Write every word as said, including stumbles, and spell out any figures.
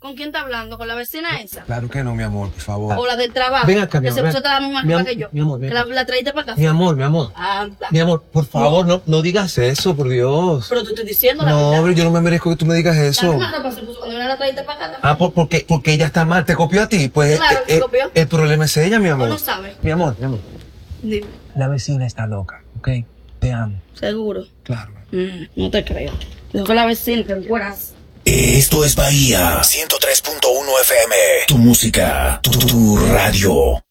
¿Con quién está hablando? ¿Con la vecina esa? Claro que no, mi amor, por favor. ¿O la del trabajo? Ven acá, mi que amor. se ven. puso la misma Mi ropa am- que yo. mi amor, ven. Que la, la traíste para acá. Mi amor, mi amor. Anda. Mi amor, por favor, no, no digas eso, por Dios. Pero te estoy diciendo la No, verdad. hombre, yo no me merezco que tú me digas La eso. misma ropa se puso cuando yo la traíste para acá. Ah, por, porque, porque ella está mal. ¿Te copió a ti? Pues Claro, eh, te eh, copió. el problema es ella, mi amor. ¿O no sabes? Mi amor, mi amor. Dime. La vecina está loca, ¿ok? Te amo. Seguro. Claro. Mm, no te creo. Dijo que la vecina, que fueras. Esto es Bahía ciento tres punto uno F M. Tu música, tu, tu radio.